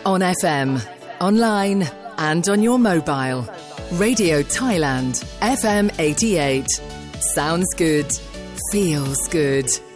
On FM, online and on your mobile. Radio Thailand, FM 88. Sounds good. Feels good.